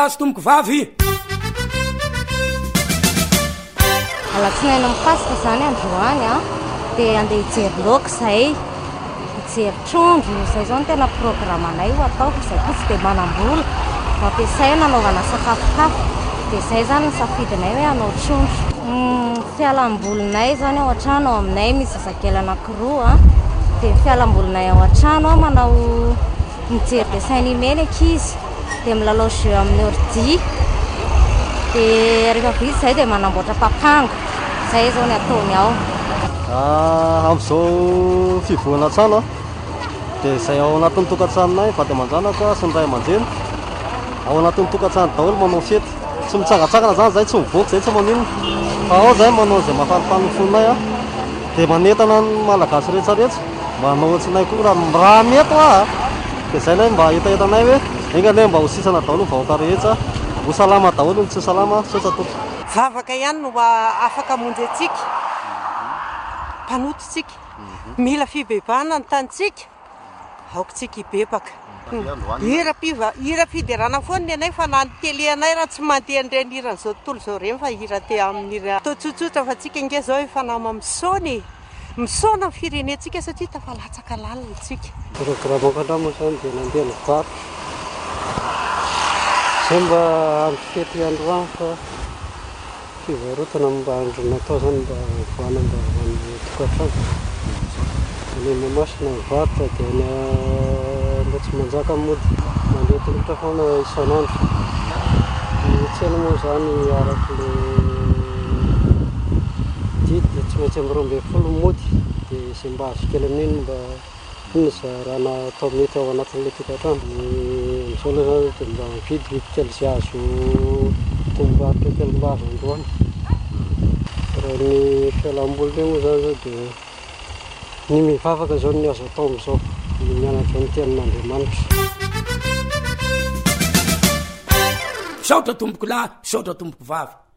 azo tomboko vavy alatsinaina mikasika zany androany a dia andeha hijery loka zay hijery trondro zay zao no tena programanay ho atao fa zay kotsy dia manam-bola mampiasay nanaovana sakafokafo dia zay zany ny safidinay hoe hanao trondro fialam-bolinay zany ao an-trano ao aminay misy zazakely anankiroa a dia fialam-bolinay ao an-trano a manao mijery dessin animé ny ankizy dia milalao jeu amin'ny ordi dia rehefa vita zay dia manamboatra papango zay zao ny ataony ao amin'izao fivoana trano a dia zay ao anatin'ny tokantranonay vady aman-janaka sy ny ray aman-dreny ao anatin'ny tokantrano daholo manao fety tsy mitsangatsangana zany zay tsy mivoaka zay tsy maninona fa ao zay manao zay mahafalifaly ny fonay a dia manentana ny malagasy rehetsarehetra mba hanao otsinay koa raha mety a dia zay lay mba etaetanay hoe engane mba ho sisana daholo ny vahoaka rehetra ho salama daholo ny tsy salama sotsatoto vavaka ihany no afaka monjy atsika mpanototsika mila fibebahana ny tanitsika aokotsika hibebaka hira fiderana foana anay fa na ny tele anay raha tsy mandeha nireny hiran'izao tontolo izao reny fa hira te amin'ny atao tsotsotra fa tsika nge zao efa nama misaony misaona ny firenentsika satria tafalatsaka lalina tsika programako andramo zany dia nandeha ny vary zay mba andro fety androany fa fivarotana mba andro natao zany mba voana mba amin'ny tokantrano any mamasina mivarotra dia mba tsy manjaka mody mandeha tongotra foana isan'andro tsena moa zany araka le didy dia tsy maintsy amin'ny 12 mody dia zay mba azo kely amin'iny mba inona za raha natao mety ao anatin'ilay tokantrano amin'izao aloha zany dia mba mividy kely zay azo tombarotra kely mba azo androany raha ny fialam-boly moa zany zao dia ny mivavaka zao ny azo atao amin'izao ny mianatra ny tenin'Andriamanitra saotra tomboko lahy saotra tomboko vavy